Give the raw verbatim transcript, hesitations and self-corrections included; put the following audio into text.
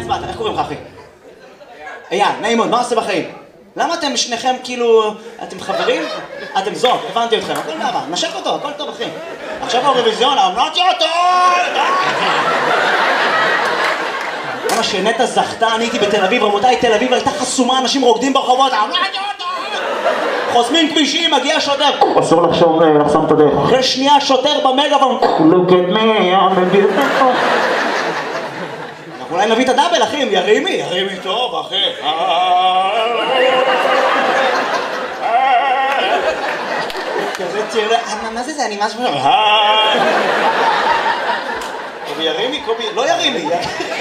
הצבעת? איך קוראים לך, אחי? אייל, נעים מאוד, מה עושה בחיים? למה אתם שניכם כאילו... אתם חברים? אתם זוג, הבנתי אתכם, הכל מעבר, נשק אותו, הכל טוב, אחי. עכשיו האירוויזיון, אמרתי אותו! למה שנטע זכתה, אני הייתי בתל אביב, רבותיי, תל אביב הייתה חסומה, אנשים רוקדים ברחובות, אמרתי אותו! חוסמים כבישים, מגיע שוטר, אסור לחשוב, לחסום את הדרך. אחרי שנייה שוטר במגאפון, look at me, I'm a beautiful. אנחנו אולי נביא את הדאבל, אחי, ירימי, ירימי טוב, אחי. כזה צעיר, מה זה זה, אני משהו... קובי ירימי, קובי, לא ירימי.